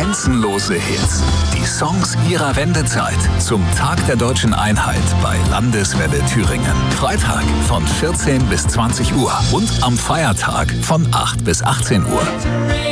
Grenzenlose Hits. Die Songs ihrer Wendezeit. Zum Tag der deutschen Einheit bei Landeswelle Thüringen. Freitag von 14 bis 20 Uhr und am Feiertag von 8 bis 18 Uhr.